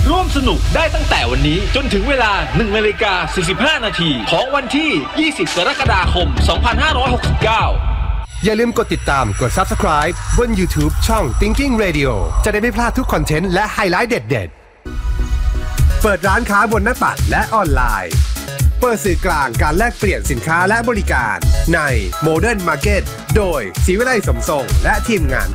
ร่วมสนุกได้ตั้งแต่วันนี้จนถึงเวลา 1:45 นาทีของวันที่ 20 กรกฎาคม 2569 อย่าลืมกดติดตามกด Subscribe บน YouTube ช่อง Thinking Radio จะได้ไม่พลาดทุกคอนเทนต์และไฮไลท์เด็ดๆเปิดร้านค้าบนหน้าปัดและออนไลน์เปิดสื่อกลางการแลกเปลี่ยนสินค้าและบริการใน Modern Market โดยศรีวิไลสมทรงและทีมงาน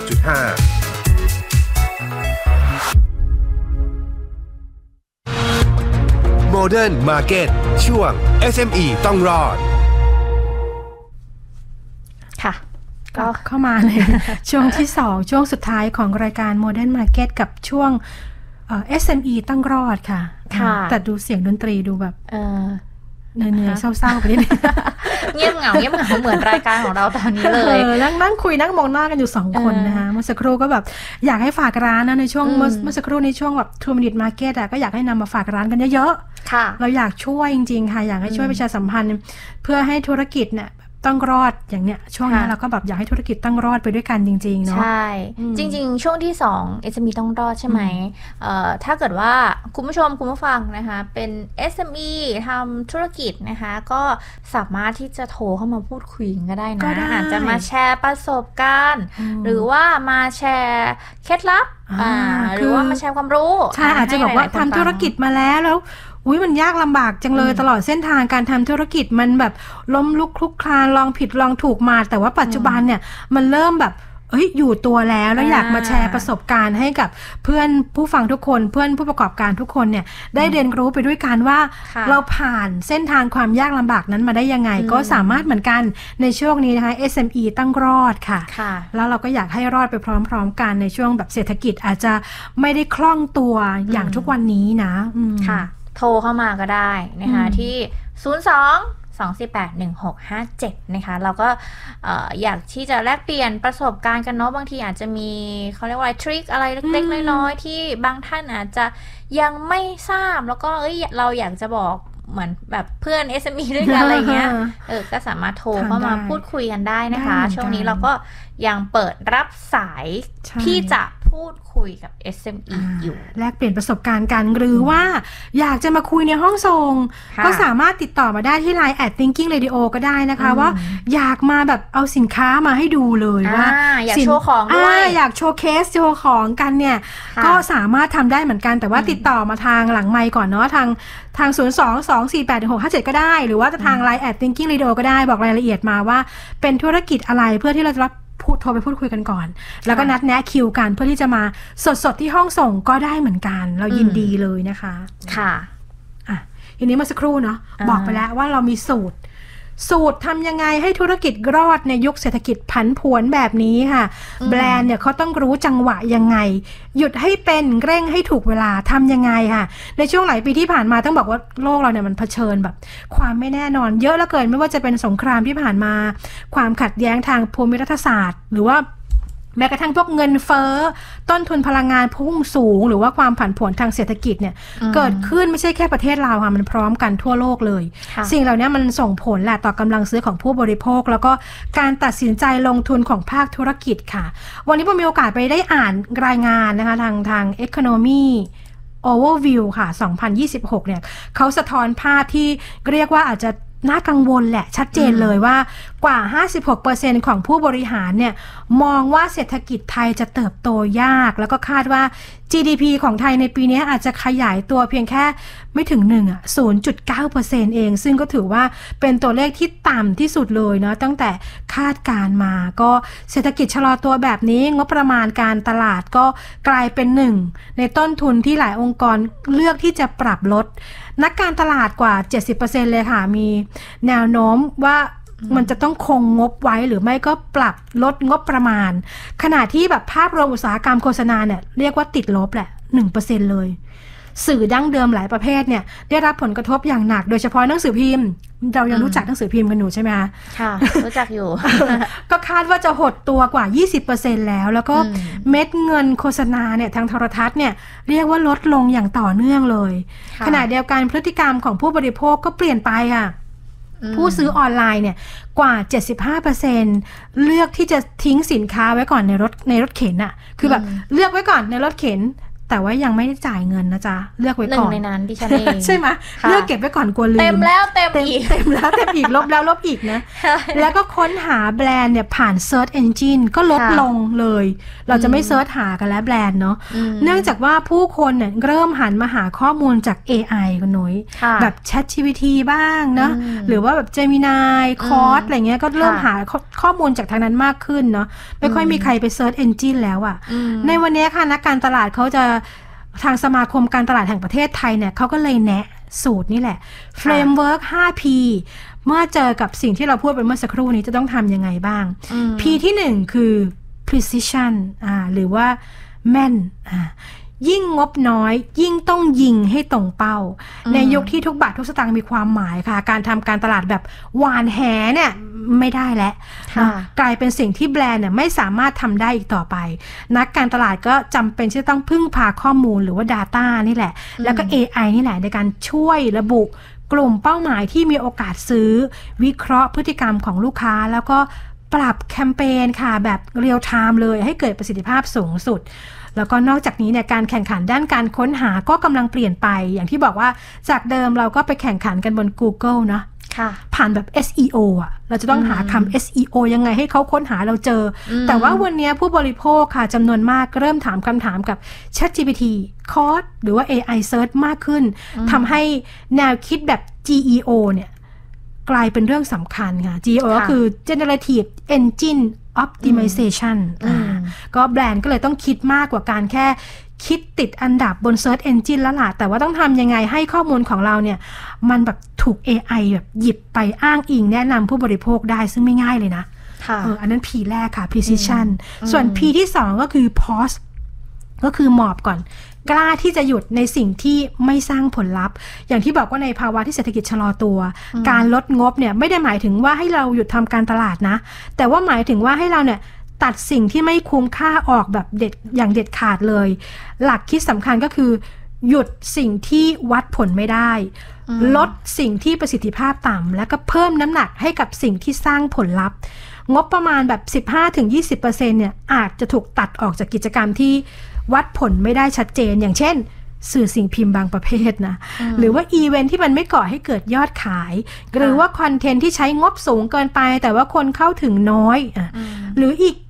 96.5 Modern Market ช่วง SME ต้องรอดค่ะก็เข้ามาใน ช่วงที่2ช่วงสุดท้ายของรายการ Modern Market กับช่วงSME ต้องรอดค่ะแต่ดูเสียงดนตรีดูแบบเนื้อเศร้าๆไปนิดนึงเงียบเหงาเหมือนรายการของเราตอนนี้เลยนั่งคุยนั่งมองหน้ากันอยู่2คนนะคะเมื่อสักครู่ก็แบบอยากให้ฝากร้านนะในช่วงเมื่อสักครู่ในช่วงแบบ 2 minute market ก็อยากให้นำมาฝากร้านกันเยอะๆเราอยากช่วยจริงๆค่ะอยากให้ช่วยประชาสัมพันธ์เพื่อให้ธุรกิจเนี่ยต้องรอดอย่างเนี้ยช่วงนี้เราก็แบบอยากให้ธุรกิจต้องรอดไปด้วยกันจริงๆเนาะใช่จริงๆช่วงที่2 SME ต้องรอดใช่ไหมถ้าเกิดว่าคุณผู้ชมคุณผู้ฟังนะคะเป็น SME ทำธุรกิจนะคะก็สามารถที่จะโทรเข้ามาพูดคุยก็ได้นะอาจจะมาแชร์ประสบการณ์หรือว่ามาแชร์เคล็ดลับหรือว่ามาแชร์ความรู้ใช่อาจจะบอกว่าทำธุรกิจมาแล้วมันยากลำบากจังเลยตลอดเส้นทางการทำธุรกิจมันแบบล้มลุกคลุกคลานลองผิดลองถูกมาแต่ว่าปัจจุบันเนี่ยมันเริ่มแบบอยู่ตัวแล้วอยากมาแชร์ประสบการณ์ให้กับเพื่อนผู้ฟังทุกคนเพื่อนผู้ประกอบการทุกคนเนี่ยได้เรียนรู้ไปด้วยกันว่าเราผ่านเส้นทางความยากลำบากนั้นมาได้ยังไงก็สามารถเหมือนกันในช่วงนี้นะคะ SME ต้องรอดค่ะแล้วเราก็อยากให้รอดไปพร้อมๆกันในช่วงแบบเศรษฐกิจอาจจะไม่ได้คล่องตัวอย่างทุกวันนี้นะค่ะโทรเข้ามาก็ได้นะคะที่02-248-1657นะคะเราก็อยากที่จะแลกเปลี่ยนประสบการณ์กันเนาะบางทีอาจจะมีเขาเรียกว่าทริคอะไรเล็กๆน้อยๆที่บางท่านอาจจะยังไม่ทราบแล้วก็เราอยากจะบอกเหมือนแบบเพื่อน SME ด้วยกันอะไรเงี้ยก็สามารถโทรเข้ามาพูดคุยกันได้นะคะช่วงนี้เราก็ยังเปิดรับสายที่จะพูดคุยกับ SME อยู่แลกเปลี่ยนประสบการณ์กันหรือว่าอยากจะมาคุยในห้องส่งก็สามารถติดต่อมาได้ที่ Line @Thinking Radio ก็ได้นะคะว่าอยากมาแบบเอาสินค้ามาให้ดูเลยว่าอยากโชว์ของด้วยอยากโชว์เคสโชว์ของกันเนี่ยก็สามารถทำได้เหมือนกันแต่ว่าติดต่อมาทางหลังไมค์ก่อนเนาะทาง02-248-1657ก็ได้หรือว่าจะทาง Line @Thinking Radio ก็ได้บอกรายละเอียดมาว่าเป็นธุรกิจอะไรเพื่อที่เราจะรับโทรไปพูดคุยกันก่อนแล้วก็นัดแนะคิวกันเพื่อที่จะมาสดๆที่ห้องส่งก็ได้เหมือนกันเรายินดีเลยนะคะค่ะทีนี้เมื่อสักครู่เนาะบอกไปแล้วว่าเรามีสูตรทำยังไงให้ธุรกิจรอดในยุคเศรษฐกิจผันผวนแบบนี้ค่ะแบรนด์เนี่ยเขาต้องรู้จังหวะยังไงหยุดให้เป็นเร่งให้ถูกเวลาทำยังไงค่ะในช่วงหลายปีที่ผ่านมาต้องบอกว่าโลกเราเนี่ยมันเผชิญแบบความไม่แน่นอนเยอะเหลือเกินไม่ว่าจะเป็นสงครามที่ผ่านมาความขัดแย้งทางภูมิรัฐศาสตร์หรือว่าแม้กระทั่งพวกเงินเฟ้อต้นทุนพลังงานพุ่งสูงหรือว่าความผันผวนทางเศรษฐกิจเนี่ยเกิดขึ้นไม่ใช่แค่ประเทศเราค่ะมันพร้อมกันทั่วโลกเลยสิ่งเหล่านี้มันส่งผลแหละต่อกำลังซื้อของผู้บริโภคแล้วก็การตัดสินใจลงทุนของภาคธุรกิจค่ะวันนี้ผมมีโอกาสไปได้อ่านรายงานนะคะทาง Economy Overview ค่ะ 2026 เนี่ยเขาสะท้อนภาพที่เรียกว่าอาจจะน่ากังวลแหละชัดเจนเลยว่ากว่า 56% ของผู้บริหารเนี่ยมองว่าเศรษฐกิจไทยจะเติบโตยากแล้วก็คาดว่า GDP ของไทยในปีนี้อาจจะขยายตัวเพียงแค่ไม่ถึง 0.9% เองซึ่งก็ถือว่าเป็นตัวเลขที่ต่ำที่สุดเลยเนาะตั้งแต่คาดการมาก็เศรษฐกิจชะลอตัวแบบนี้งบประมาณการตลาดก็กลายเป็นหนึ่งในต้นทุนที่หลายองค์กรเลือกที่จะปรับลดนักการตลาดกว่า 70% เลยค่ะมีแนวโน้มว่ามันจะต้องคงงบไว้หรือไม่ก็ปรับลดงบประมาณขณะที่แบบภาพรวมอุตสาหกรรมโฆษณาเนี่ยเรียกว่าติดลบแหละ 1% เลยสื่อดั้งเดิมหลายประเภทเนี่ยได้รับผลกระทบอย่างหนักโดยเฉพาะหนังสือพิมพ์เรายังรู้จักหนังสือพิมพ์กันอยู่ใช่ไหมคะค่ะรู้จักอยู่ก็คาดว่าจะหดตัวกว่า 20% แล้วก็เม็ดเงินโฆษณาเนี่ยทางโทรทัศน์เนี่ยเรียกว่าลดลงอย่างต่อเนื่องเลยขณะเดียวกันพฤติกรรมของผู้บริโภคก็เปลี่ยนไปค่ะผู้ซื้อออนไลน์เนี่ยกว่า 75% เลือกที่จะทิ้งสินค้าไว้ก่อนในรถเข็นอะคือแบบเลือกไว้ก่อนในรถเข็นแต่ว่ายังไม่ได้จ่ายเงินนะจ๊ะเลือกไว้ก่อนหนึ่งในนั้นดิฉันเองใช่ไหมเลือกเก็บไว้ก่อนกลัวลืมเต็มแล้วเต็มอีกเต็มแล้วเต็มอีกลบแล้วลบอีกนะแล้วก็ค้นหาแบรนด์เนี่ยผ่าน Search Engine ก็ลดลงเลยเราจะไม่เซิร์ชหากันแล้วแบรนด์เนาะเนื่องจากว่าผู้คนเนี่ยเริ่มหันมาหาข้อมูลจาก AI คุณนุ้ยแบบ ChatGPT บ้างเนาะหรือว่าแบบ Gemini Claude อะไรเงี้ยก็เริ่มหาข้อมูลจากทางนั้นมากขึ้นเนาะไม่ค่อยมีใครไป Search Engine แล้วอ่ะในวันนี้ค่ะนักการตลาดเขาจะทางสมาคมการตลาดแห่งประเทศไทยเนี่ยเขาก็เลยแนะสูตรนี่แหละ Framework 5P เมื่อเจอกับสิ่งที่เราพูดไปเมื่อสักครู่นี้จะต้องทำยังไงบ้าง P ที่1คือ precision หรือว่าแม่นยิ่งงบน้อยยิ่งต้องยิงให้ตรงเป้าในยุคที่ทุกบาททุกสตางค์มีความหมายค่ะการทำการตลาดแบบหวานแหเนี่ยไม่ได้แล้วกลายเป็นสิ่งที่แบรนด์เนี่ยไม่สามารถทำได้อีกต่อไปนักการตลาดก็จำเป็นที่จะต้องพึ่งพาข้อมูลหรือว่า Data นี่แหละแล้วก็ AI นี่แหละในการช่วยระบุกลุ่มเป้าหมายที่มีโอกาสซื้อวิเคราะห์พฤติกรรมของลูกค้าแล้วก็ปรับแคมเปญค่ะแบบเรียลไทม์เลยให้เกิดประสิทธิภาพสูงสุดแล้วก็นอกจากนี้เนี่ยการแข่งขันด้านการค้นหาก็กำลังเปลี่ยนไปอย่างที่บอกว่าจากเดิมเราก็ไปแข่งขันกันบน Google เนาะผ่านแบบ SEO เราจะต้องหาคำ SEO ยังไงให้เขาค้นหาเราเจอแต่ว่าวันนี้ผู้บริโภคค่ะจำนวนมากเริ่มถามคำถามกับ ChatGPT Claude หรือว่า AI Search มากขึ้นทำให้แนวคิดแบบ GEO เนี่ยกลายเป็นเรื่องสำคัญค่ะ GEO ก็คือ Generative Engine Optimization ก็แบรนด์ก็เลยต้องคิดมากกว่าการแค่คิดติดอันดับบน Search Engine แล้วล่ะแต่ว่าต้องทำยังไงให้ข้อมูลของเราเนี่ยมันแบบถูก AI แบบหยิบไปอ้างอิงแนะนำผู้บริโภคได้ซึ่งไม่ง่ายเลยนะอันนั้น P แรกค่ะ Precision ส่วน P ที่2ก็คือ Pause ก็คือหมอบก่อนกล้าที่จะหยุดในสิ่งที่ไม่สร้างผลลัพธ์อย่างที่บอกว่าในภาวะที่เศรษฐกิจชะลอตัวการลดงบเนี่ยไม่ได้หมายถึงว่าให้เราหยุดทำการตลาดนะแต่ว่าหมายถึงว่าให้เราเนี่ยตัดสิ่งที่ไม่คุ้มค่าออกแบบเด็ดอย่างเด็ดขาดเลยหลักคิดสำคัญก็คือหยุดสิ่งที่วัดผลไม่ได้ลดสิ่งที่ประสิทธิภาพต่ำแล้วก็เพิ่มน้ำหนักให้กับสิ่งที่สร้างผลลัพธ์งบประมาณแบบ 15-20% เนี่ยอาจจะถูกตัดออกจากกิจกรรมที่วัดผลไม่ได้ชัดเจนอย่างเช่นสื่อสิ่งพิมพ์บางประเภทนะหรือว่าอีเวนท์ที่มันไม่ก่อให้เกิดยอดขายหรือว่าคอนเทนต์ที่ใช้งบสูงเกินไปแต่ว่าคนเข้าถึงน้อยหรืออีก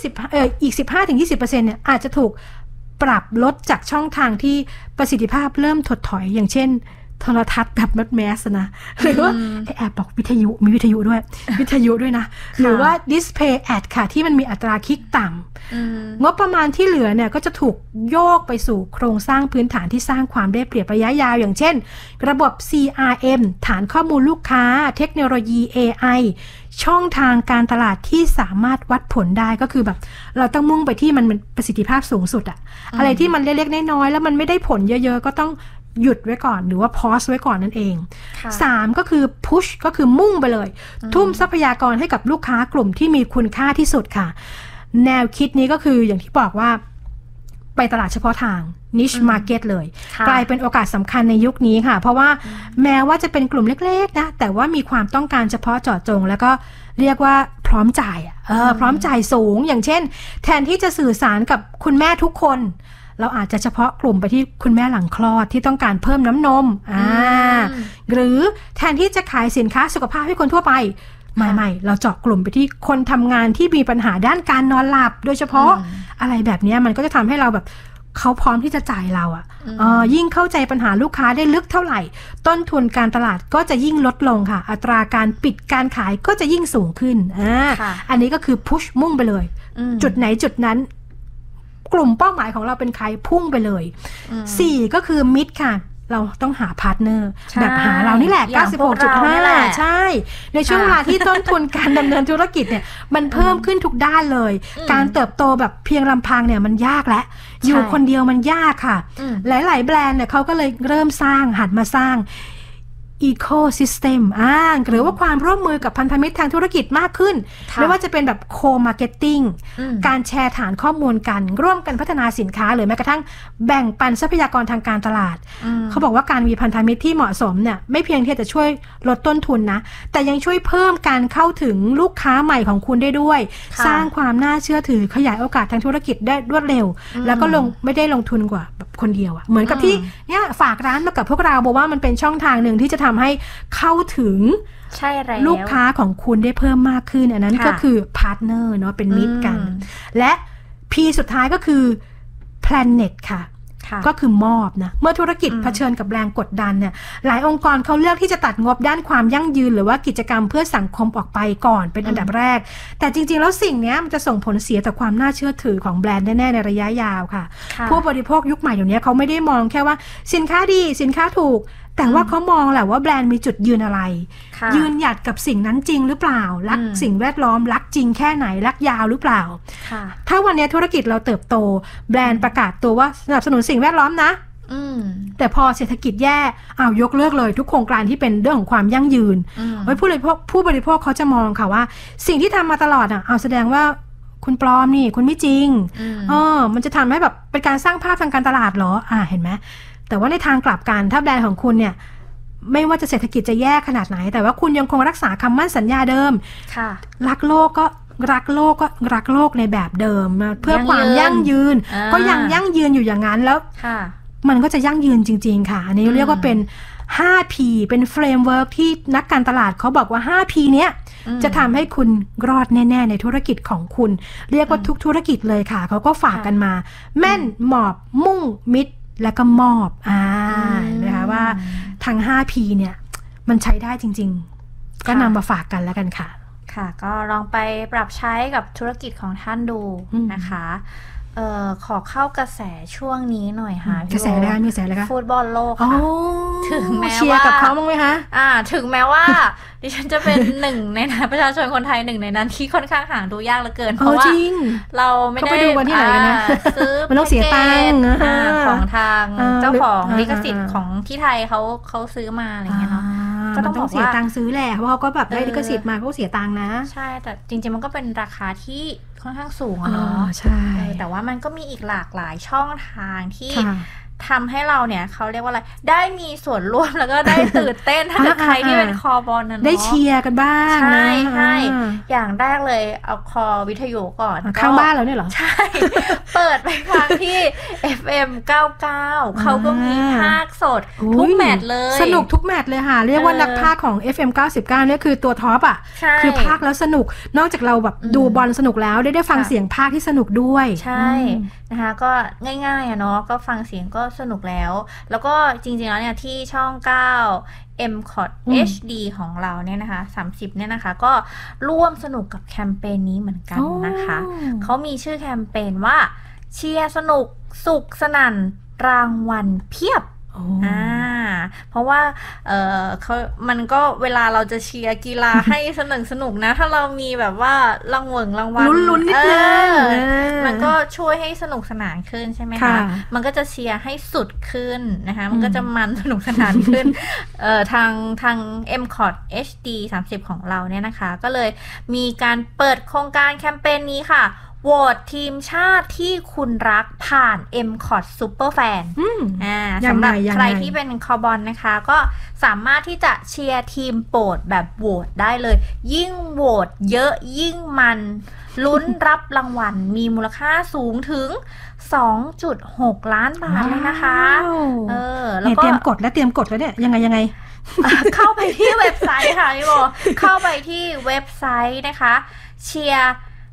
15-20% เนี่ยอาจจะถูกปรับลดจากช่องทางที่ประสิทธิภาพเริ่มถดถอยอย่างเช่นโทรทัศน์แบบแมสนะหรือว่าแอบบอกวิทยุมีวิทยุด้วยนะหรือว่าดิสเพย์แอดค่ะที่มันมีอัตราคลิกต่ำงบประมาณที่เหลือเนี่ยก็จะถูกโยกไปสู่โครงสร้างพื้นฐานที่สร้างความได้เปรียบระยะยาวอย่างเช่นระบบ CRM ฐานข้อมูลลูกค้าเทคโนโลยี AI ช่องทางการตลาดที่สามารถวัดผลได้ก็คือแบบเราต้องมุ่งไปที่มันประสิทธิภาพสูงสุดอะไรที่มันเล็กๆน้อยๆแล้วมันไม่ได้ผลเยอะๆก็ต้องหยุดไว้ก่อนหรือว่า pause ไว้ก่อนนั่นเอง3ก็คือ push ก็คือมุ่งไปเลยทุ่มทรัพยากรให้กับลูกค้ากลุ่มที่มีคุณค่าที่สุดค่ะแนวคิดนี้ก็คืออย่างที่บอกว่าไปตลาดเฉพาะทาง niche market เลยกลายเป็นโอกาสสำคัญในยุคนี้ค่ะเพราะว่าแม้ว่าจะเป็นกลุ่มเล็กๆนะแต่ว่ามีความต้องการเฉพาะเจาะจงแล้วก็เรียกว่าพร้อมจ่ายพร้อมจ่ายสูงอย่างเช่นแทนที่จะสื่อสารกับคุณแม่ทุกคนเราอาจจะเฉพาะกลุ่มไปที่คุณแม่หลังคลอดที่ต้องการเพิ่มน้ำนมหรือแทนที่จะขายสินค้าสุขภาพให้คนทั่วไปไม่เราเจาะกลุ่มไปที่คนทำงานที่มีปัญหาด้านการนอนหลับโดยเฉพาะอะไรแบบนี้มันก็จะทำให้เราแบบเขาพร้อมที่จะจ่ายเรายิ่งเข้าใจปัญหาลูกค้าได้ลึกเท่าไหร่ต้นทุนการตลาดก็จะยิ่งลดลงค่ะอัตราการปิดการขายก็จะยิ่งสูงขึ้นอันนี้ก็คือพุชมุ่งไปเลยจุดไหนจุดนั้นกลุ่มเป้าหมายของเราเป็นใครพุ่งไปเลย4ก็คือมิตรค่ะเราต้องหาพาร์ทเนอร์แบบหาเรานี่แหละ 96.5 ใช่ในช่วงเวลาที่ต้นทุนการดำเนินธุรกิจเนี่ยมันเพิ่มขึ้นทุกด้านเลยการเติบโตแบบเพียงลำพังเนี่ยมันยากแล้วอยู่คนเดียวมันยากค่ะหลายๆแบรนด์เนี่ยเขาก็เลยเริ่มหันมาสร้าง ecosystem หรือว่าความร่วมมือกับพันธมิตรทางธุรกิจมากขึ้นไม่ว่าจะเป็นแบบ co-marketing การแชร์ฐานข้อมูลกันร่วมกันพัฒนาสินค้าหรือแม้กระทั่งแบ่งปันทรัพยากรทางการตลาดเขาบอกว่าการมีพันธมิตรที่เหมาะสมเนี่ยไม่เพียงที่จะช่วยลดต้นทุนนะแต่ยังช่วยเพิ่มการเข้าถึงลูกค้าใหม่ของคุณได้ด้วยสร้างความน่าเชื่อถือขยายโอกาสทางธุรกิจได้รวดเร็วแล้วก็ไม่ได้ลงทุนกว่าแบบคนเดียวเหมือนกับที่เนี่ยฝากร้านมากับพวกเราบอกว่ามันเป็นช่องทางหนึ่งที่จะทำให้เข้าถึงใช่แล้วลูกค้าของคุณได้เพิ่มมากขึ้นอันนั้นก็คือพาร์ทเนอร์เนาะเป็นมิตรกันและ P สุดท้ายก็คือ planet ค่ะก็คือมอบนะเมื่อธุรกิจเผชิญกับแรงกดดันเนี่ยหลายองค์กรเขาเลือกที่จะตัดงบด้านความยั่งยืนหรือว่ากิจกรรมเพื่อสังคมออกไปก่อนเป็นอันดับแรกแต่จริงๆแล้วสิ่งนี้มันจะส่งผลเสียต่อความน่าเชื่อถือของแบรนด์แน่ๆในระยะยาวค่ะผู้บริโภคยุคใหม่เดี๋ยวนี้เขาไม่ได้มองแค่ว่าสินค้าดีสินค้าถูกแต่ว่าเขามองแหละว่าแบรนด์มีจุดยืนอะไรยืนหยัดกับสิ่งนั้นจริงหรือเปล่ารักสิ่งแวดล้อมรักจริงแค่ไหนรักยาวหรือเปล่าถ้าวันนี้ธุรกิจเราเติบโตแบรนด์ประกาศตัวว่าสนับสนุนสิ่งแวดล้อมนะแต่พอเศรษฐกิจแย่ยกเลิกเลยทุกโครงการที่เป็นเรื่องของความยั่งยืนผู้บริโภคเขาจะมองค่ะว่าสิ่งที่ทำมาตลอดแสดงว่าคุณปลอมนี่คุณไม่จริงมันจะทำให้แบบเป็นการสร้างภาพทางการตลาดเหรอเห็นไหมแต่ว่าในทางกลับกันถ้าแบรนด์ของคุณเนี่ยไม่ว่าจะเศรษฐกิจจะแย่ขนาดไหนแต่ว่าคุณยังคงรักษาคำมั่นสัญญาเดิมรักโลกก็รักโลกในแบบเดิมเพื่อความยั่งยืนก็ยังยั่งยืนอยู่อย่างนั้นแล้วมันก็จะยั่งยืนจริงๆค่ะอันนี้เรียกว่าเป็น 5P เป็นเฟรมเวิร์กที่นักการตลาดเขาบอกว่า 5P เนี้ยจะทำให้คุณรอดแน่ๆในธุรกิจของคุณเรียกว่าทุกธุรกิจเลยค่ะเขาก็ฝากกันมาแม่นหมอบมุ่งมิตรแล้วก็มอบนะคะว่าทั้ง 5P เนี่ยมันใช้ได้จริงๆก็นำมาฝากกันแล้วกันค่ะค่ะก็ลองไปปรับใช้กับธุรกิจของท่านดูนะคะขอเข้ากระแสช่วงนี้หน่อยค่ะกระแสอะไรมีกระแสอะไรคะฟุตบอลโลกค่ะถึงแม้ว่าเชียร์กับเขาบ้างไหมคะถึงแม้ว่าดิฉันจะเป็นหนึ่งในนั้นประชาชนคนไทยหนึ่งในนั้นที่ค่อนข้างหาดูยากเหลือเกินเพราะว่าเราไม่ได้ดูกันที่ไหนนะซื้อมันต้องเสียตังค์ของทางเจ้าของลิขสิทธิ์ของที่ไทยเขาซื้อมาอะไรเงี้ยเนาะก็ต้องเสียตังค์ซื้อแหละเพราะเขาก็แบบได้ลิขสิทธิ์มาเขาเสียตังค์นะใช่แต่จริงๆมันก็เป็นราคาที่ค่อนข้างสูงเนาะใช่แต่ว่ามันก็มีอีกหลากหลายช่องทางที่ทำให้เราเนี่ยเขาเรียกว่าอะไรได้มีส่วนร่วมแล้วก็ได้ตื่นเต้นถ้าเกิดใครที่เป็นคอบอลนะได้เชียร์กันบ้างใช่อย่างแรกเลยเอาคอวิทยุก่อนข้างบ้านเราเนี่ยเหรอใช่เปิดไปฟังที่ FM 99เขาก็มีภาคสดทุกแมตช์เลยสนุกทุกแมตช์เลยค่ะเรียกว่านักพากย์ของ FM 99เนี่ยคือตัวท็อปคือพากย์แล้วสนุกนอกจากเราแบบดูบอลสนุกแล้วได้ฟังเสียงพากย์ที่สนุกด้วยใช่นะคะก็ง่ายๆเนาะก็ฟังเสียงก็สนุกแล้วก็จริงๆแล้วเนี่ยที่ช่อง9 MCOT HD ของเราเนี่ยนะคะ30เนี่ยนะคะก็ร่วมสนุกกับแคมเปญนี้เหมือนกันนะคะเขามีชื่อแคมเปญว่าเชียร์สนุกสุขสนั่นรางวัลเพียบเพราะว่ามันก็เวลาเราจะเชียร์กีฬาให้สนุกนะถ้าเรามีแบบว่ารางวัลลุ้นนิดนึงมันก็ช่วยให้สนุกสนานขึ้นใช่ไหมคะมันก็จะเชียร์ให้สุดขึ้นนะคะมันก็จะมันสนุกสนานขึ้นทาง MCOT HD 30ของเราเนี่ยนะคะก็เลยมีการเปิดโครงการแคมเปญนี้ค่ะโหวตทีมชาติที่คุณรักผ่าน MCOT Superfan สำหรับใครที่เป็นคอบอลนะคะก็สามารถที่จะเชียร์ทีมโปรดแบบโหวตได้เลยยิ่งโหวตเยอะยิ่งมันลุ้นรับรางวัลมีมูลค่าสูงถึง 2.6 ล้านบาทเลยนะคะแล้วก็เตรียมกดแล้วเนี่ยยังไงเข้าไปที่เว็บไซต์ค่ะพี่โบเข้าไปที่เว็บไซต์นะคะเชียร์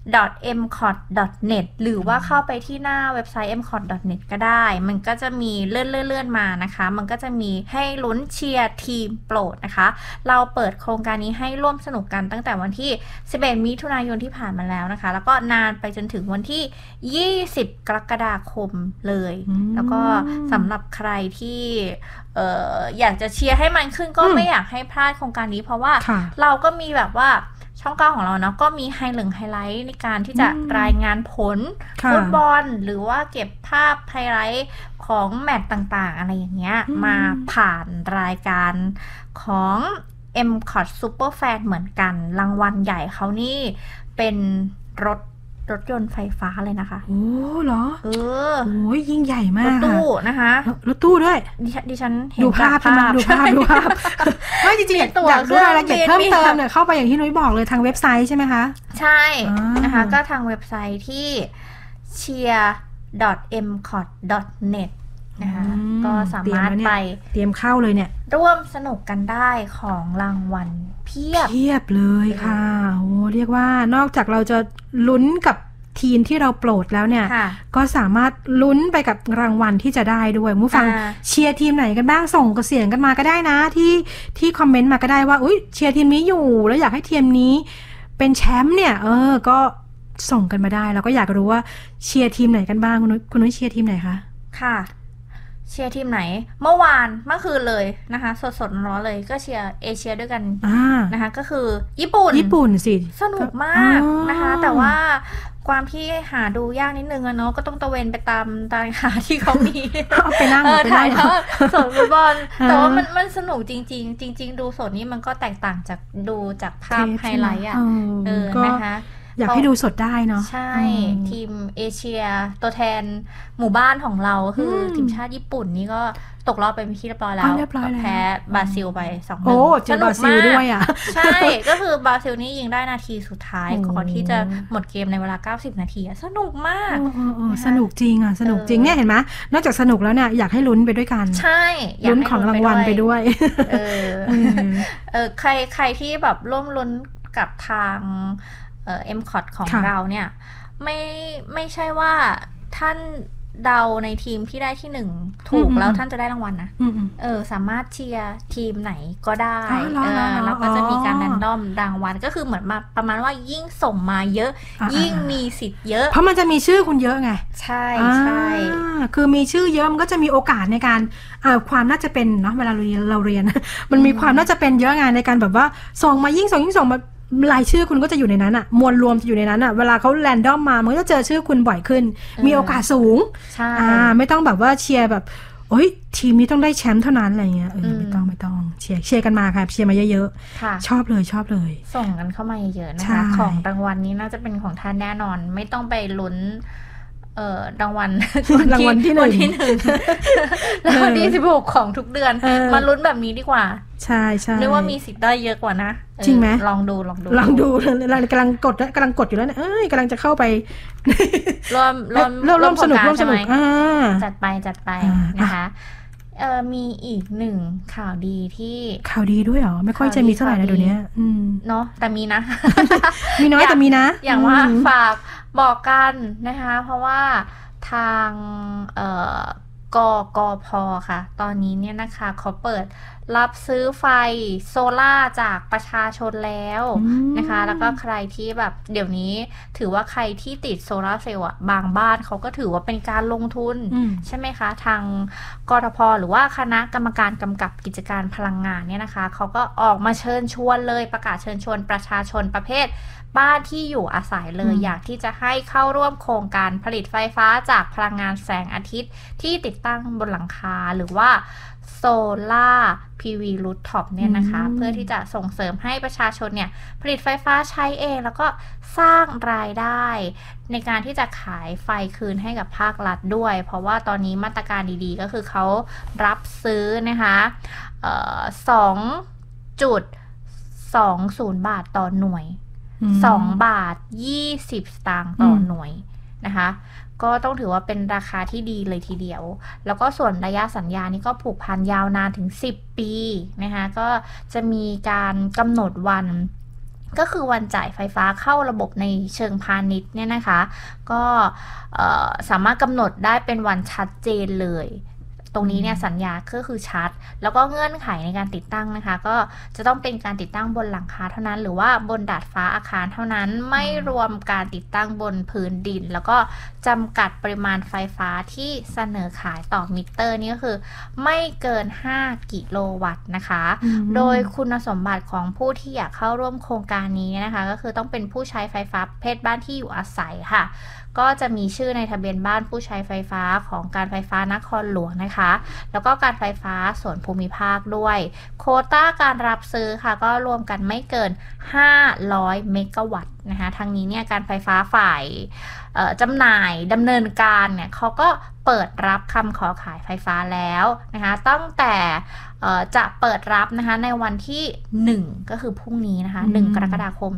.mcot.net หรือว่าเข้าไปที่หน้าเว็บไซต์ mcot.net ก็ได้มันก็จะมีเลื่อนมานะคะมันก็จะมีให้ลุ้นเชียร์ทีมโปรดนะคะเราเปิดโครงการนี้ให้ร่วมสนุกกันตั้งแต่วันที่11มิถุนายนที่ผ่านมาแล้วนะคะแล้วก็นานไปจนถึงวันที่20กรกฎาคมเลยแล้วก็สำหรับใครที่อยากจะเชียร์ให้มันขึ้นก็ไม่อยากให้พลาดโครงการนี้เพราะว่าเราก็มีแบบว่าช่อง9ของเราเนาะก็มีไฮไลท์ในการที่จะรายงานผลฟุตบอลหรือว่าเก็บภาพไฮไลท์ของแมตช์ต่างๆอะไรอย่างเงี้ยมาผ่านรายการของ MCOT Super Fan เหมือนกันรางวัลใหญ่เขานี่เป็นรถยนต์ไฟฟ้าเลยนะคะโอ้เหรอโอ้ยยิ่งใหญ่มากรถตู้นะคะรถตู้ด้วยดิฉันเห็นดูภาพไม่จริงๆอยากดูรายละเอียดเพิ่มเติมเนี่ยเข้าไปอย่างที่นุ้ยบอกเลยทางเว็บไซต์ใช่ไหมคะใช่นะคะก็ทางเว็บไซต์ที่ cheer.mcot.net นะคะก็สามารถไปเตรียมเข้าเลยเนี่ยร่วมสนุกกันได้ของรางวัลเพียบเลยค่ะโอ้เรียกว่านอกจากเราจะลุ้นกับทีมที่เราโปรดแล้วเนี่ยก็สามารถลุ้นไปกับรางวัลที่จะได้ด้วยผู้ฟังเชียร์ทีมไหนกันบ้างส่งกระเสียงกันมาก็ได้นะที่คอมเมนต์มาก็ได้ว่าอุ๊ยเชียร์ทีมนี้อยู่แล้วอยากให้ทีมนี้เป็นแชมป์เนี่ยก็ส่งกันมาได้แล้วก็อยากรู้ว่าเชียร์ทีมไหนกันบ้างคุณนุ้ยเชียร์ทีมไหนคะค่ะเชียร์ทีมไหนเมื่อคืนเลยนะคะสดๆร้อนเลยก็เชียร์เอเชียด้วยกันนะคะก็คือญี่ปุ่นสิสนุกมากนะคะแต่ว่าความที่หาดูยากนิดนึงอะเนาะก็ต้องตะเวนไปตามร้านค้าที่เขามีไปนั่งถ่ายทอดสดฟุตบอลแต่ว่ามันสนุกจริงๆดูสดนี้มันก็แตกต่างจากดูจากภาพไฮไลท์อะนะคะอยากให้ดูสดได้เนาะใช่ทีมเอเชียตัวแทนหมู่บ้านของเราคือทีมชาติญี่ปุ่นนี่ก็ตกรอบไปเป็นที่เรียบร้อยแล้วแพ้บราซิลไป2-1 โอ้เจอบราซิลด้วยอ่ะใช่ก็คือบราซิลนี่ยิงได้นาทีสุดท้ายก่อนที่จะหมดเกมในเวลา90นาทีสนุกมากสนุกจริงอ่ะสนุกจริงเนี่ยเห็นไหมนอกจากสนุกแล้วเนี่ยอยากให้ลุ้นไปด้วยกันใช่ลุ้นของรางวัลไปด้วยใครที่แบบร่วมลุ้นกับทางMCOT ของเราเนี่ยไม่ใช่ว่าท่านเดาในทีมที่ได้ที่1ถูกแล้วท่านจะได้รางวัลนะสามารถเชียร์ทีมไหนก็ได้แล้วก็จะมีการแรนดอมรางวัลก็คือเหมือนมาประมาณว่ายิ่งส่งมาเยอะยิ่งมีสิทธิ์เยอะเพราะมันจะมีชื่อคุณเยอะไงใช่คือมีชื่อเยอะมันก็จะมีโอกาสในการความน่าจะเป็นเนาะเวลาเราเรียนมันมีความน่าจะเป็นเยอะไงในการแบบว่าส่งมายิ่งส่งมารายชื่อคุณก็จะอยู่ในนั้นอะมวลรวมจะอยู่ในนั้นอะเวลาเขาแรนดอมมามันก็จะเจอชื่อคุณบ่อยขึ้นมีโอกาสสูงใช่ไม่ต้องแบบว่าเชียร์แบบโอ๊ยทีมนี้ต้องได้แชมป์เท่านั้นอะไรเงี้ยไม่ต้องเชียร์กันมาค่ะเชียร์มาเยอะๆชอบเลยส่งกันเข้ามาเยอะๆนะคะของรางวัลนี้น่าจะเป็นของท่านแน่นอนไม่ต้องไปลุ้นรางวัลที่1 รางวัลที่16ของทุกเดือนมาลุ้นแบบนี้ดีกว่าใช่เรียกว่ามีสิทธิ์ได้เยอะกว่านะจริงไหมลองดูเรากำลังกดอยู่แล้วเนี่ยกำลังจะเข้าไปร่วมสนุกจัดไปนะคะมีอีก1ข่าวดีที่ข่าวดีด้วยเหรอไม่ค่อยจะมีเท่าไหร่นะเดี๋ยวนี้เนาะแต่มีนะมีน้อยแต่มีนะอย่างว่าฝากบอกกันนะคะเพราะว่าทางกพ.ค่ะตอนนี้เนี่ยนะคะเขาเปิดรับซื้อไฟโซล่าจากประชาชนแล้วนะคะแล้วก็ใครที่แบบเดี๋ยวนี้ถือว่าใครที่ติดโซล่าเซลล์บางบ้านเขาก็ถือว่าเป็นการลงทุนใช่ไหมคะทางกทพ.หรือว่าคณะกรรมการกำกับกิจการพลังงานเนี่ยนะคะเขาก็ออกมาเชิญชวนเลยประกาศเชิญชวนประชาชนประเภทบ้านที่อยู่อาศัยเลยอยากที่จะให้เข้าร่วมโครงการผลิตไฟฟ้าจากพลังงานแสงอาทิตย์ที่ติดตั้งบนหลังคาหรือว่าโซล่า PV Rooftop เนี่ยนะคะเพื่อที่จะส่งเสริมให้ประชาชนเนี่ยผลิตไฟฟ้าใช้เองแล้วก็สร้างรายได้ในการที่จะขายไฟคืนให้กับภาครัฐด้วยเพราะว่าตอนนี้มาตรการดีๆก็คือเขารับซื้อนะคะ2.20 บาทต่อหน่วย2 บาท 20 สตางค์ต่อหน่วยนะคะก็ต้องถือว่าเป็นราคาที่ดีเลยทีเดียวแล้วก็ส่วนระยะสัญญานี้ก็ผูกพันยาวนานถึง10 ปีนะคะก็จะมีการกำหนดวันก็คือวันจ่ายไฟฟ้าเข้าระบบในเชิงพาณิชย์เนี่ยนะคะก็สามารถกำหนดได้เป็นวันชัดเจนเลยตรงนี้เนี่ยสัญญาก็คือชัดแล้วก็เงื่อนไขในการติดตั้งนะคะก็จะต้องเป็นการติดตั้งบนหลังคาเท่านั้นหรือว่าบนดาดฟ้าอาคารเท่านั้นไม่รวมการติดตั้งบนพื้นดินแล้วก็จำกัดปริมาณไฟฟ้าที่เสนอขายต่อมิเตอร์นี่ก็คือไม่เกิน5กิโลวัตต์นะคะโดยคุณสมบัติของผู้ที่อยากเข้าร่วมโครงการนี้นะคะก็คือต้องเป็นผู้ใช้ไฟฟ้าประเภทบ้านที่อยู่อาศัยค่ะก็จะมีชื่อในทะเบียนบ้านผู้ใช้ไฟฟ้าของการไฟฟ้านครหลวงนะคะแล้วก็การไฟฟ้าส่วนภูมิภาคด้วยโควต้าการรับซื้อค่ะก็รวมกันไม่เกิน500เมกะวัตต์นะคะทางนี้เนี่ยการไฟฟ้าฝ่ายจำหน่ายดำเนินการเนี่ยเขาก็เปิดรับคำขอขายไฟฟ้าแล้วนะคะตั้งแต่จะเปิดรับนะคะในวันที่1ก็คือพรุ่งนี้นะคะ1กรกฎาคม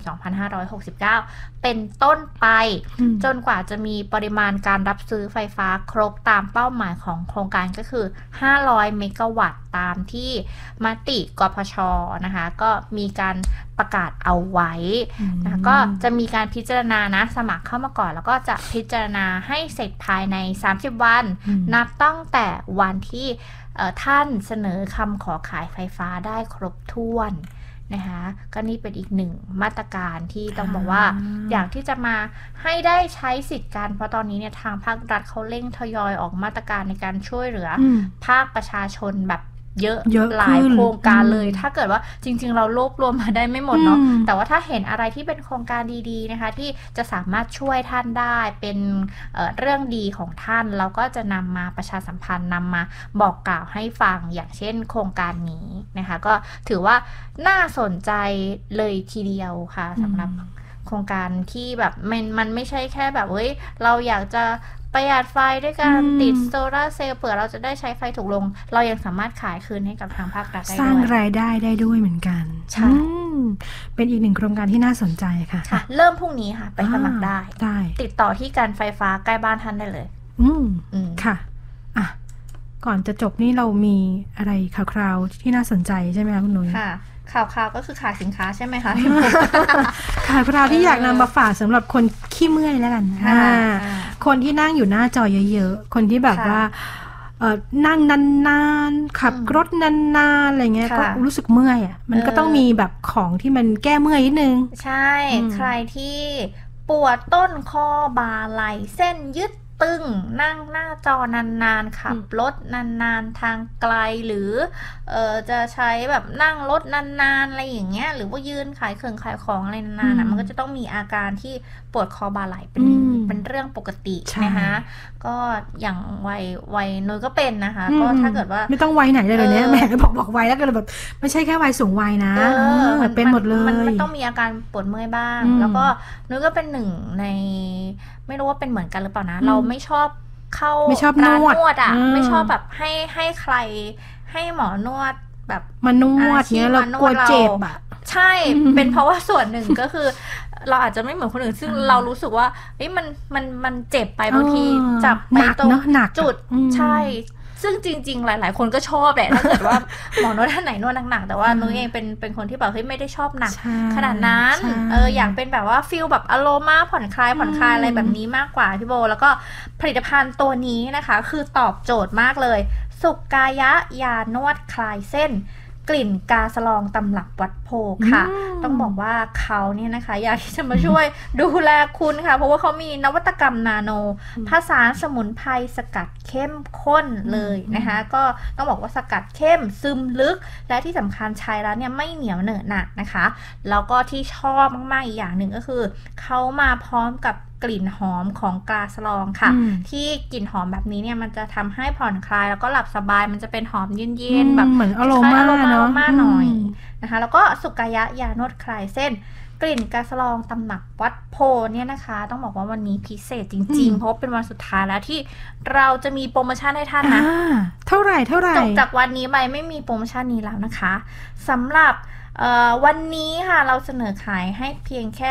2569เป็นต้นไปจนกว่าจะมีปริมาณการรับซื้อไฟฟ้าครบตามเป้าหมายของโครงการก็คือ500เมกะวัตต์ตามที่มติกพช.นะคะก็มีการประกาศเอาไว้นะก็จะมีการพิจารณานะสมัครเข้ามาก่อนแล้วก็จะพิจารณาให้เสร็จภายใน30วันนับตั้งแต่วันที่ท่านเสนอคำขอขายไฟฟ้าได้ครบถ้วนนะคะก็นี่เป็นอีกหนึ่งมาตรการที่ต้องบอกว่าอยากที่จะมาให้ได้ใช้สิทธิ์กันเพราะตอนนี้เนี่ยทางภาครัฐเขาเร่งทยอยออกมาตรการในการช่วยเหลือภาคประชาชนแบบเยอะหลายโครงการเลยถ้าเกิดว่าจริงๆเรารวบรวมมาได้ไม่หมดเนาะแต่ว่าถ้าเห็นอะไรที่เป็นโครงการดีๆนะคะที่จะสามารถช่วยท่านได้เป็นเรื่องดีของท่านเราก็จะนำมาประชาสัมพันธ์นำมาบอกกล่าวให้ฟังอย่างเช่นโครงการนี้นะคะก็ถือว่าน่าสนใจเลยทีเดียวค่ะสำหรับโครงการที่แบบมันไม่ใช่แค่แบบเฮ้ยเราอยากจะประหยัดไฟด้วยการติดโซลาร์เซลล์เผื่อเราจะได้ใช้ไฟถูกลงเรายังสามารถขายคืนให้กับทางภาครัฐได้ด้วยสร้างรายได้ได้ด้วยเหมือนกันใช่เป็นอีกหนึ่งโครงการที่น่าสนใจค่ะเริ่มพรุ่งนี้ค่ะไปสมัครได้ติดต่อที่การไฟฟ้าใกล้บ้านท่านได้เลยค่ะอ่ะก่อนจะจบนี่เรามีอะไรคราวๆที่น่าสนใจใช่ไหมคะคุณนุ้ยค่ะข่าวก็คือขายสินค้าใช่ไหมคะข่าวคราวที่อยากนำมาฝากสำหรับคนขี้เมื่อยแล้วกันคนที่นั่งอยู่หน้าจอเยอะๆคนที่แบบว่านั่งนานๆขับรถนานๆอะไรเงี้ยก็รู้สึกเมื่อยอ่ะมันก็ต้องมีแบบของที่มันแก้เมื่อยนิดนึงใช่ใครที่ปวดต้นคอบ่าไหล่เส้นยึดตึงนั่งหน้าจอนานๆขับรถนานๆทางไกลหรือจะใช้แบบนั่งรถนานๆอะไรอย่างเงี้ยหรือว่ายืนขายเครื่องขายของอะไรนานๆนะมันก็จะต้องมีอาการที่ปวดคอบ่าไหล่เป็นเรื่องปกตินะคะก็อย่างวัยนุ้ยก็เป็นนะคะก็ถ้าเกิดว่าไม่ต้องวัยไหนเลยเนี่ยแม่บอกวัยแล้วก็แบบไม่ใช่แค่วัยสูงวัยนะมันเป็นหมดเลยมันต้องมีอาการปวดเมื่อยบ้างแล้วก็นุ้ยก็เป็นหนึ่งในไม่รู้ว่าเป็นเหมือนกันหรือเปล่านะเราไม่ชอบเข้าร้านนวดอ่ะไม่ชอบแบบให้ใครให้หมอนวดแบบมานวดเนี้ยเรากลัวเจ็บอ่ะใช่เป็นเพราะว่าส่วนหนึ่งก็คือเราอาจจะไม่เหมือนคนอื่นซึ่งเรารู้สึกว่าเฮ้ยมันเจ็บไปบางทีจับไปตรงจุดใช่ซึ่งจริงๆหลายๆคนก็ชอบแหละถ้าเกิดว่าหมอนวดท่านไหนนวดหนักๆแต่ว่านุ้ยเองเป็นคนที่แบบเฮ้ยไม่ได้ชอบหนักขนาดนั้นอยากเป็นแบบว่าฟีลแบบอโรมาผ่อนคลายอะไรแบบนี้มากกว่าพี่โบแล้วก็ผลิตภัณฑ์ตัวนี้นะคะคือตอบโจทย์มากเลยสุกายะยานวดคลายเส้นกลิ่นกาสลองตำรับวัดโพค่ะต้องบอกว่าเขาเนี่ยนะคะอยากที่จะมาช่วยดูแลคุณค่ะเพราะว่าเขามีนวัตกรรมนาโนผสานสมุนไพรสกัดเข้มข้นเลยนะคะก็ต้องบอกว่าสกัดเข้มซึมลึกและที่สำคัญใช้แล้วเนี่ยไม่เหนียวเหนอะหนะนะคะแล้วก็ที่ชอบมากๆอีกอย่างหนึ่งก็คือเขามาพร้อมกับกลิ่นหอมของกาสลองค่ะที่กลิ่นหอมแบบนี้เนี่ยมันจะทำให้ผ่อนคลายแล้วก็หลับสบายมันจะเป็นหอมเย็นๆแบบเหมือนอโรมาหน่อยนะคะแล้วก็สุกายะยานวดคลายเส้นกลิ่นกาสลองตำหนักวัดโพเนี่ยนะคะต้องบอกว่าวันนี้พิเศษจริงๆเพราะเป็นวันสุดท้ายแล้วที่เราจะมีโปรโมชั่นให้ท่านนะเท่าไหร่จบจากวันนี้ไปไม่มีโปรโมชั่นนี้แล้วนะคะสำหรับวันนี้ค่ะเราเสนอขายให้เพียงแค่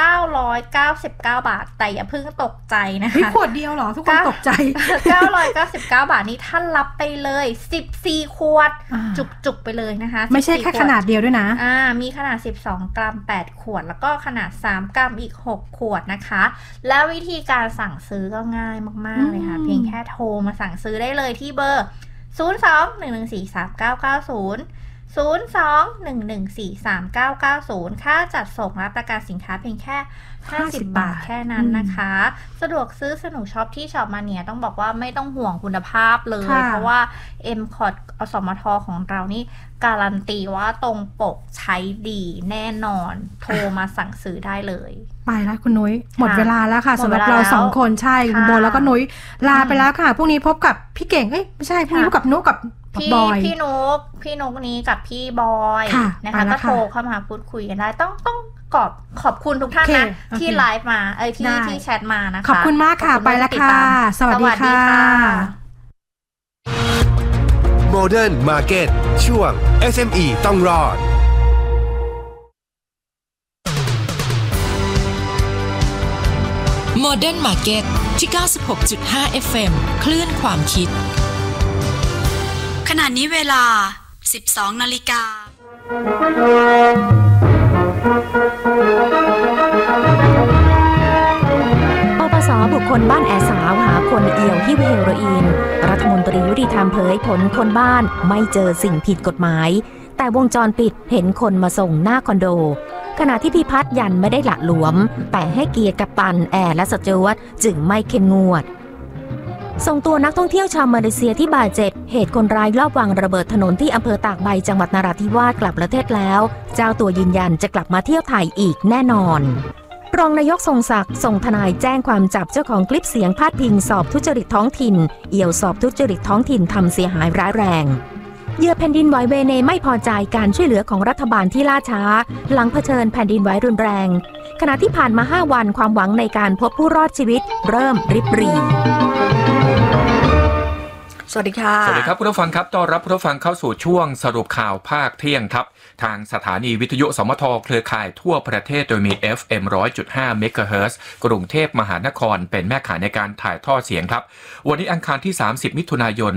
999 บาทแต่อย่าเพิ่งตกใจนะคะขวดเดียวเหรอทุกคนตกใจ 999 บาทนี้ท่านรับไปเลย14ขวดจุกๆไปเลยนะคะไม่ใช่แค่ขนาดเดียวด้วยนะมีขนาด12กรัม8ขวดแล้วก็ขนาด3กรัมอีก6ขวดนะคะแล้ววิธีการสั่งซื้อก็ง่ายมากๆเลยค่ะเพียงแค่โทรมาสั่งซื้อได้เลยที่เบอร์ค่าจัดส่งและประกันสินค้าเพียงแค่50 บาทแค่นั้นนะคะสะดวกซื้อสนุกช็อปที่ช็อปมาเนี่ยต้องบอกว่าไม่ต้องห่วงคุณภาพเลยเพราะว่า M-Cot อสมทของเรานี่การันตีว่าตรงปกใช้ดีแน่นอนโทรมาสั่งซื้อได้เลยไปแล้วคุณนุ้ยหมดเวลาแล้วค่ะสำหรับเรา2คนใช่คุณโบแล้วก็นุ้ยลาไปแล้วค่ะพรุ่งนี้พบกับพี่เก่งไม่ใช่พรุ่งนี้พบกับนุ๊กกับบอยพี่นุ๊กนี้กับพี่บอยนะคะก็โทรเข้ามาพูดคุยกันได้ต้องขอบคุณทุกท่านนะที่ไลฟ์มาที่แชทมานะคะขอบคุณมากค่ะไปแล้วค่ะสวัสดีค่ะ Modern Market ช่วง SME ต้องรอด Modern Market ที่ 96.5 FM คลื่นความคิดขณะนี้เวลา 12 นาฬิกาปปส.บุคคลบ้านแอสาวหาคนเอี่ยวหิ้วเฮโรอีนรัฐมนตรียุติธรรมเผยผลคนบ้านไม่เจอสิ่งผิดกฎหมายแต่วงจรปิดเห็นคนมาส่งหน้าคอนโดขณะที่พิพัฒน์ยันไม่ได้หละหลวมแต่ให้เกียรติกัปตันแอร์และสจ๊วตจึงไม่เข้มงวดส่งตัวนักท่องเที่ยวชาวมาเลเซียที่บาดเจ็บเหตุคนร้ายลอบวางระเบิดถนนที่อำเภอตากใบจังหวัดนราธิวาสกลับประเทศแล้วเจ้าตัวยืนยันจะกลับมาเที่ยวไทยอีกแน่นอนรองนายกทรงศักดิ์ส่งทนายแจ้งความจับเจ้าของคลิปเสียงพาดพิงสอบทุจริตท้องถิ่นเอี่ยวสอบทุจริตท้องถิ่นทำเสียหายร้ายแรงเหยื่อแผ่นดินไหวเวเนไม่พอใจการช่วยเหลือของรัฐบาลที่ล่าช้าหลังเผชิญแผ่นดินไหวรุนแรงขณะที่ผ่านมา5 วันความหวังในการพบผู้รอดชีวิตเริ่มริบหรี่สวัสดีค่ะสวัสดีครับผู้ฟังครับต้อนรับผู้ฟังเข้าสู่ช่วงสรุปข่าวภาคเที่ยงครับทางสถานีวิทยุสมทเครือข่ายทั่วประเทศโดยมี FM 100.5 เมกะเฮิรตซ์กรุงเทพมหานครเป็นแม่ข่ายในการถ่ายทอดเสียงครับวันนี้อังคารที่30มิถุนายน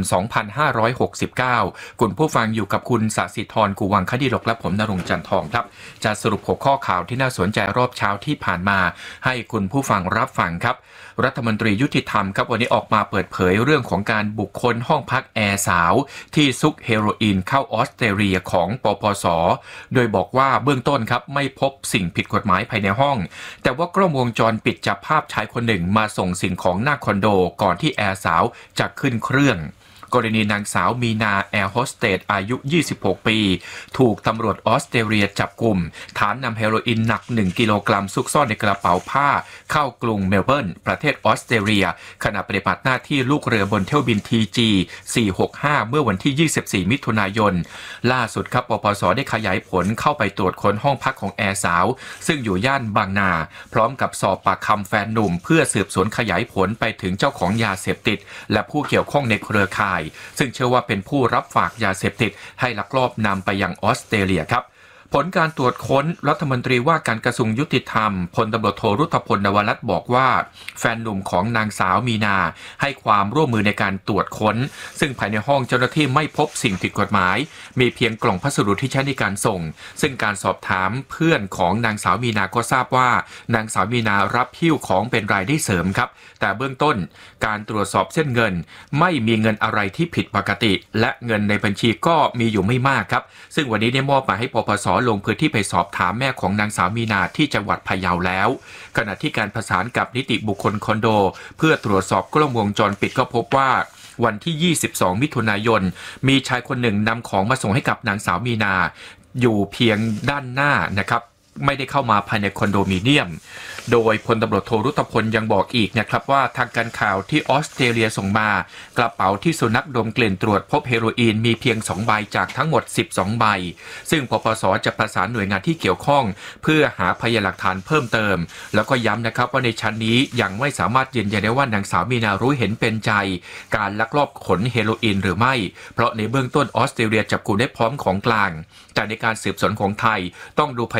2569คุณผู้ฟังอยู่กับคุณศศิธรกุวังคดีรกและผมณรงค์จันทร์ทองครับจะสรุปหัวข้อข่าวที่น่าสนใจรอบเช้าที่ผ่านมาให้คุณผู้ฟังรับฟังครับรัฐมนตรียุติธรรมครับวันนี้ออกมาเปิดเผยเรื่องของการบุกค้นห้องพักแอร์สาวที่ซุกเฮโรอีนเข้าออสเตรเลียของปปส.โดยบอกว่าเบื้องต้นครับไม่พบสิ่งผิดกฎหมายภายในห้องแต่ว่ากล้องวงจรปิดจับภาพชายคนหนึ่งมาส่งสิ่งของหน้าคอนโดก่อนที่แอร์สาวจะขึ้นเครื่องกรณีนางสาวมีนาแอร์โฮสเตสอายุ26ปีถูกตำรวจออสเตรเลียจับกุมฐานนำเฮโรอีนหนัก1กิโลกรัมซุกซ่อนในกระเป๋าผ้าเข้ากรุงเมลเบิร์นประเทศออสเตรเลียขณะปฏิบัติหน้าที่ลูกเรือบนเที่ยวบิน TG 465เมื่อวันที่24มิถุนายนล่าสุดครับปปส.ได้ขยายผลเข้าไปตรวจค้นห้องพักของแอร์สาวซึ่งอยู่ย่านบางนาพร้อมกับสอบปากคำแฟนหนุ่มเพื่อสืบสวนขยายผลไปถึงเจ้าของยาเสพติดและผู้เกี่ยวข้องในเครือข่ายซึ่งเชื่อว่าเป็นผู้รับฝากยาเสพติดให้ลักลอบนำไปยังออสเตรเลียครับผลการตรวจค้นรัฐมนตรีว่าการกระทรวงยุติธรรมพลตำรวจโทรุตพลนวรัตน์บอกว่าแฟนหนุ่มของนางสาวมีนาให้ความร่วมมือในการตรวจค้นซึ่งภายในห้องเจ้าหน้าที่ไม่พบสิ่งผิดกฎหมายมีเพียงกล่องพัสดุที่ใช้ในการส่งซึ่งการสอบถามเพื่อนของนางสาวมีนาก็ทราบว่านางสาวมีนารับหิ้วของเป็นรายได้เสริมครับแต่เบื้องต้นการตรวจสอบเส้นเงินไม่มีเงินอะไรที่ผิดปกติและเงินในบัญชีก็มีอยู่ไม่มากครับซึ่งวันนี้ได้มอบหมายให้ปปส.ลงพื้นที่ไปสอบถามแม่ของนางสาวมีนาที่จังหวัดพะเยาแล้วขณะที่การประสานกับนิติบุคคลคอนโดเพื่อตรวจสอบกล้องวงจรปิดก็พบว่าวันที่22มิถุนายนมีชายคนหนึ่งนำของมาส่งให้กับนางสาวมีนาอยู่เพียงด้านหน้านะครับไม่ได้เข้ามาภายในคอนโดมิเนียมโดยพลตำรวจโทรุตพลยังบอกอีกนะครับว่าทางการข่าวที่ออสเตรเลียส่งมากระเป๋าที่สุนัขดมกลิ่นตรวจพบเฮโรอีนมีเพียง2ใบจากทั้งหมด12ใบซึ่งปปส.จะประสานหน่วยงานที่เกี่ยวข้องเพื่อหาพยานหลักฐานเพิ่มเติมแล้วก็ย้ำนะครับว่าในชั้นนี้ยังไม่สามารถยืนยันได้ว่านางสาวมีนารู้เห็นเป็นใจการลักลอบขนเฮโรอีนหรือไม่เพราะในเบื้องต้นออสเตรเลียจับกุมได้พร้อมของกลางแต่ในการสืบสวนของไทยต้องดูพยานหลักฐาน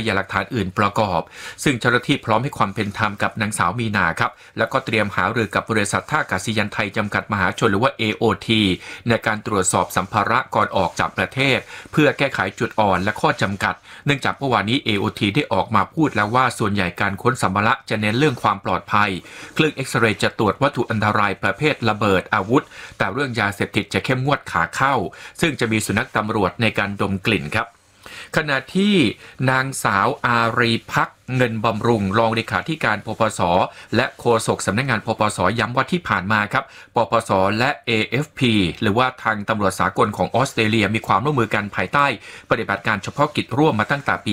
อื่นประกอบซึ่งเจ้าหน้าที่พร้อมให้ความเป็นธรรมกับนางสาวมีนาครับแล้วก็เตรียมหารือกับบริษัทท่าอากาศยานไทยจำกัดมหาชนหรือว่า AOT ในการตรวจสอบสัมภาระก่อนออกจากประเทศเพื่อแก้ไขจุดอ่อนและข้อจำกัดเนื่องจากเมื่อวานนี้ AOT ได้ออกมาพูดแล้วว่าส่วนใหญ่การค้นสัมภาระจะเน้นเรื่องความปลอดภัยเครื่องเอ็กซเรย์จะตรวจวัตถุอันตรายประเภทระเบิดอาวุธแต่เรื่องยาเสพติดจะเข้มงวดขาเข้าซึ่งจะมีสุนัขตำรวจในการดมกลิ่นครับขณะที่นางสาวอารีภักดิ์เงินบำรุงรองเลขาธิการปปสและโฆษกสำนักงานปปสย้ำว่าที่ผ่านมาครับปปสและ AFP หรือว่าทางตำรวจสากลของออสเตรเลียมีความร่วมมือกันภายใต้ปฏิบัติการเฉพาะกิจร่วมมาตั้งแต่ปี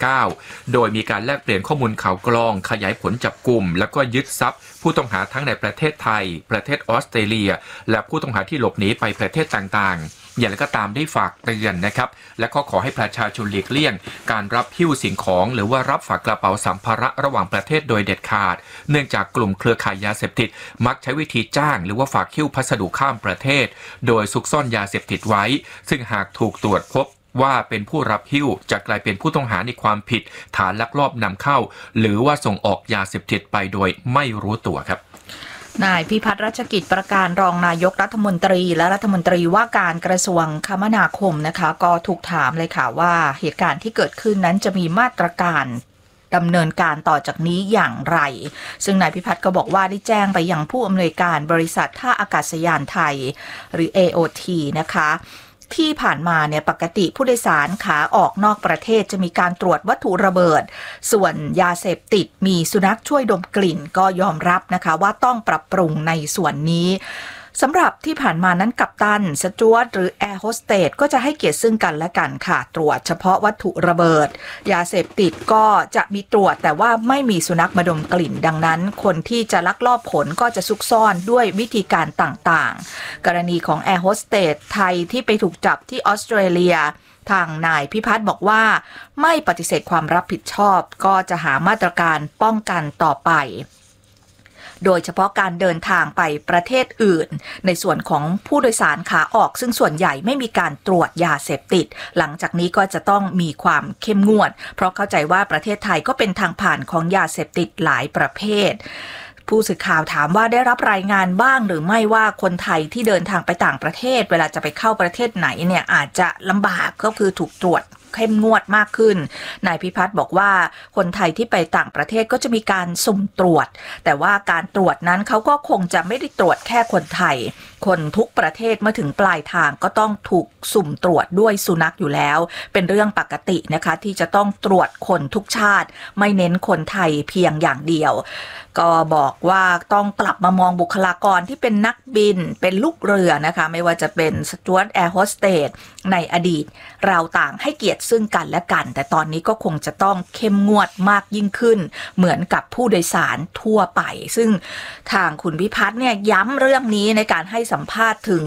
59 โดยมีการแลกเปลี่ยนข้อมูลข่าวกรองขยายผลจับกลุ่มแล้วก็ยึดทรัพย์ผู้ต้องหาทั้งในประเทศไทยประเทศออสเตรเลียและผู้ต้องหาที่หลบหนีไปประเทศต่างๆอย่างไรก็ตามได้ฝากเตือนนะครับและก็ขอให้ประชาชนหลีกเลี่ยงการรับหิ้วสิ่งของหรือว่ารับฝากกระเป๋าสัมภาระระหว่างประเทศโดยเด็ดขาดเนื่องจากกลุ่มเครือข่ายยาเสพติดมักใช้วิธีจ้างหรือว่าฝากหิ้วพัสดุข้ามประเทศโดยซุกซ่อนยาเสพติดไว้ซึ่งหากถูกตรวจพบว่าเป็นผู้รับหิ้วจะกลายเป็นผู้ต้องหาในความผิดฐานลักลอบนำเข้าหรือว่าส่งออกยาเสพติดไปโดยไม่รู้ตัวครับนายพิพัฒน์รัชกิจประการรองนายกรัฐมนตรีและรัฐมนตรีว่าการกระทรวงคมนาคมนะคะก็ถูกถามเลยค่ะว่าเหตุการณ์ที่เกิดขึ้นนั้นจะมีมาตรการดำเนินการต่อจากนี้อย่างไรซึ่งนายพิพัฒน์ก็บอกว่าได้แจ้งไปยังผู้อำนวยการบริษัทท่าอากาศยานไทยหรือ AOT นะคะที่ผ่านมาเนี่ยปกติผู้โดยสารขาออกนอกประเทศจะมีการตรวจวัตถุระเบิดส่วนยาเสพติดมีสุนัขช่วยดมกลิ่นก็ยอมรับนะคะว่าต้องปรับปรุงในส่วนนี้สำหรับที่ผ่านมานั้นกัปตันสจ๊วตหรือแอร์โฮสเตสก็จะให้เกียรติซึ่งกันและกันค่ะตรวจเฉพาะวัตถุระเบิดยาเสพติดก็จะมีตรวจแต่ว่าไม่มีสุนัขมาดมกลิ่นดังนั้นคนที่จะลักลอบขนก็จะซุกซ่อนด้วยวิธีการต่างๆกรณีของแอร์โฮสเตสไทยที่ไปถูกจับที่ออสเตรเลียทางนายพิพัฒน์บอกว่าไม่ปฏิเสธความรับผิดชอบก็จะหามาตรการป้องกันต่อไปโดยเฉพาะการเดินทางไปประเทศอื่นในส่วนของผู้โดยสารขาออกซึ่งส่วนใหญ่ไม่มีการตรวจยาเสพติดหลังจากนี้ก็จะต้องมีความเข้มงวดเพราะเข้าใจว่าประเทศไทยก็เป็นทางผ่านของยาเสพติดหลายประเภทผู้สื่อข่าวถามว่าได้รับรายงานบ้างหรือไม่ว่าคนไทยที่เดินทางไปต่างประเทศเวลาจะไปเข้าประเทศไหนเนี่ยอาจจะลำบากก็คือถูกตรวจเข้มงวดมากขึ้นนายพิพัฒน์บอกว่าคนไทยที่ไปต่างประเทศก็จะมีการสุ่มตรวจแต่ว่าการตรวจนั้นเขาก็คงจะไม่ได้ตรวจแค่คนไทยคนทุกประเทศเมื่อถึงปลายทางก็ต้องถูกสุ่มตรวจด้วยสุนัขอยู่แล้วเป็นเรื่องปกตินะคะที่จะต้องตรวจคนทุกชาติไม่เน้นคนไทยเพียงอย่างเดียวก็บอกว่าต้องกลับมามองบุคลากรที่เป็นนักบินเป็นลูกเรือนะคะไม่ว่าจะเป็นสจ๊วตแอร์โฮสเตสในอดีตเราต่างให้เกียรติซึ่งกันและกันแต่ตอนนี้ก็คงจะต้องเข้มงวดมากยิ่งขึ้นเหมือนกับผู้โดยสารทั่วไปซึ่งทางคุณพิพัฒน์เนี่ยย้ำเรื่องนี้ในการให้สัมภาษณ์ถึง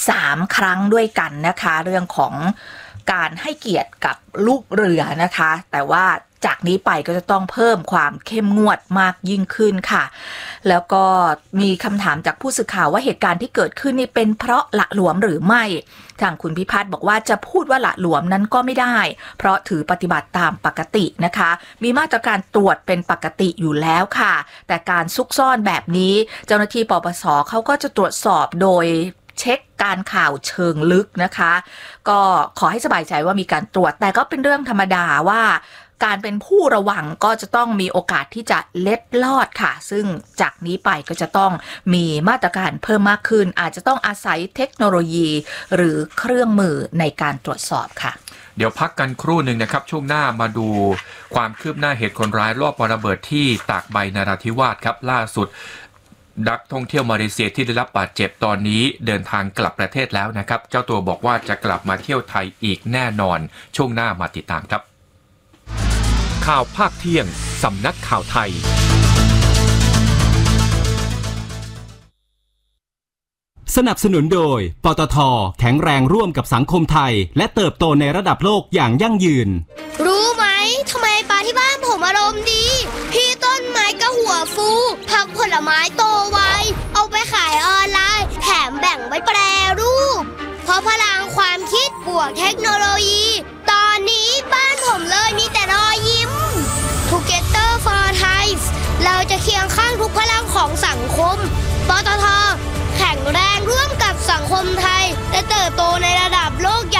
3ครั้งด้วยกันนะคะเรื่องของการให้เกียรติกับลูกเรือนะคะแต่ว่าจากนี้ไปก็จะต้องเพิ่มความเข้มงวดมากยิ่งขึ้นค่ะแล้วก็มีคำถามจากผู้สื่อข่าวว่าเหตุการณ์ที่เกิดขึ้นนี่เป็นเพราะละหลวมหรือไม่ทางคุณพิพัฒน์บอกว่าจะพูดว่าละหลวมนั้นก็ไม่ได้เพราะถือปฏิบัติตามปกตินะคะมีมาตรการตรวจเป็นปกติอยู่แล้วค่ะแต่การซุกซ่อนแบบนี้เจ้าหน้าที่ปปสเขาก็จะตรวจสอบโดยเช็คการข่าวเชิงลึกนะคะก็ขอให้สบายใจว่ามีการตรวจแต่ก็เป็นเรื่องธรรมดาว่าการเป็นผู้ระวังก็จะต้องมีโอกาสที่จะเล็ดลอดค่ะซึ่งจากนี้ไปก็จะต้องมีมาตรการเพิ่มมากขึ้นอาจจะต้องอาศัยเทคโนโลยีหรือเครื่องมือในการตรวจสอบค่ะเดี๋ยวพักกันครู่หนึ่งนะครับช่วงหน้ามาดูความคืบหน้าเหตุคนร้ายลอบวางระเบิดที่ตากใบนราธิวาสครับล่าสุดนักท่องเที่ยวมาเลเซียที่ได้รับบาดเจ็บตอนนี้เดินทางกลับประเทศแล้วนะครับเจ้าตัวบอกว่าจะกลับมาเที่ยวไทยอีกแน่นอนช่วงหน้ามาติดตามครับข่าวภาคเที่ยงสำนักข่าวไทยสนับสนุนโดยปตท.แข็งแรงร่วมกับสังคมไทยและเติบโตในระดับโลกอย่างยั่งยืนรู้ไหมทำไมปลาที่บ้านผมอารมณ์ดีพี่ต้นไม้ก็หัวฟูผักผลไม้โตไวเอาไปขายออนไลน์แถมแบ่งไว้แปรรูปเพราะพลังความคิดบวกเทคโนโลยีตอนนี้บ้านผมเลยมีแต่รอยยิ้มคมปตท.แข็งแรงร่วมกับสังคมไทยและเติบโตในระดับโลก